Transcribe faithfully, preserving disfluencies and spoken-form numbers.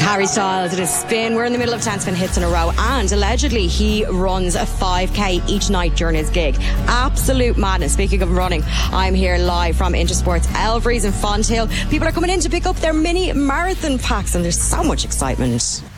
Harry Styles, it is Spin. We're in the middle of ten Spin hits in a row, and allegedly he runs a five K each night during his gig. Absolute madness. Speaking of running, I'm here live from Intersports Elvery's in Fonthill. People are coming in to pick up their mini marathon packs, and there's so much excitement.